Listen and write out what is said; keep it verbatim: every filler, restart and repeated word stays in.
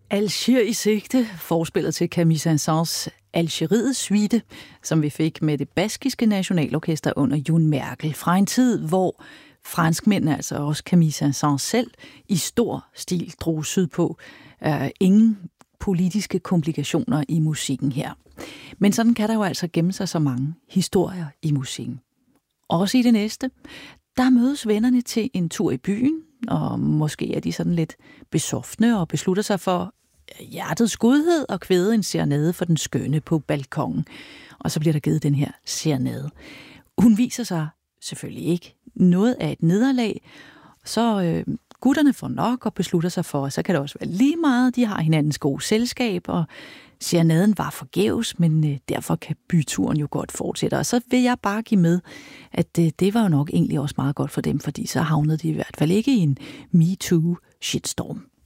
Algier i sigte, forspillet til Camille Saint-Saëns Algeriets suite, som vi fik med det baskiske nationalorkester under June Merkel, fra en tid, hvor franskmændene, altså også Camille Saint-Saëns selv, i stor stil drog sydpå. Uh, ingen politiske komplikationer i musikken her. Men sådan kan der jo altså gemme sig så mange historier i musikken. Også i det næste, der mødes vennerne til en tur i byen, og måske er de sådan lidt besoftne og beslutter sig for hjertets godhed og kvæde en serenade for den skønne på balkongen. Og så bliver der givet den her serenade. Hun viser sig selvfølgelig ikke noget af et nederlag, så øh, gutterne får nok og beslutter sig for, at så kan det også være lige meget, de har hinandens gode selskab, og serenaden var forgæves, men øh, derfor kan byturen jo godt fortsætte. Og så vil jeg bare give med, at øh, det var jo nok egentlig også meget godt for dem, fordi så havnede de i hvert fald ikke i en MeToo-shitstorm.